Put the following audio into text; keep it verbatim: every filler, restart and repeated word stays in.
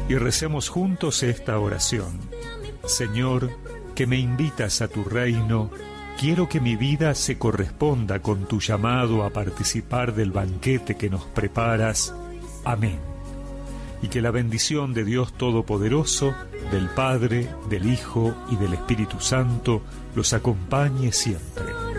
y recemos juntos esta oración. Señor, que me invitas a tu reino, quiero que mi vida se corresponda con tu llamado a participar del banquete que nos preparas. Amén. Y que la bendición de Dios Todopoderoso, del Padre, del Hijo y del Espíritu Santo los acompañe siempre.